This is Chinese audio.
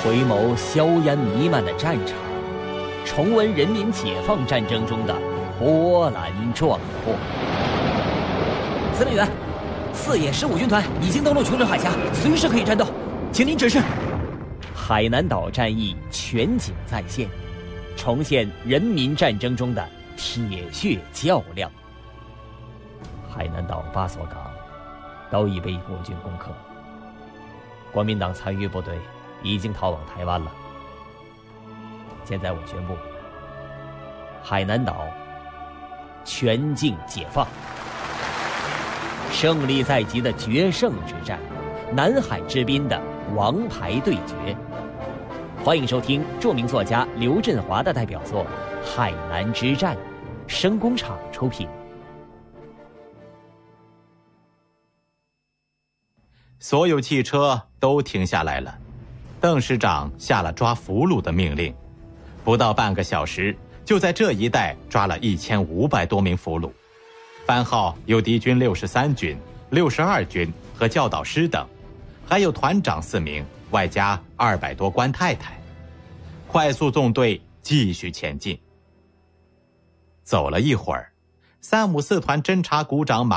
回眸硝烟弥漫的战场，重温人民解放战争中的波澜壮阔。司令员，四野15军团已经登陆琼州海峡，随时可以战斗，请您指示。海南岛战役全景再现，重现人民战争中的铁血较量。海南岛8所港都已被国军攻克，国民党残余部队已经逃往台湾了。现在我宣布，海南岛全境解放，胜利在即的决胜之战，南海之滨的王牌对决。欢迎收听著名作家刘振华的代表作《海南之战》，声工厂出品。 所有汽车都停下来了，邓师长下了抓俘虏的命令，不到半个小时，就在这一带抓了1500多名俘虏，番号有敌军63军、62军和教导师等，还有团长4名，外加200多官太太。快速纵队继续前进。走了一会儿，354团侦察股长马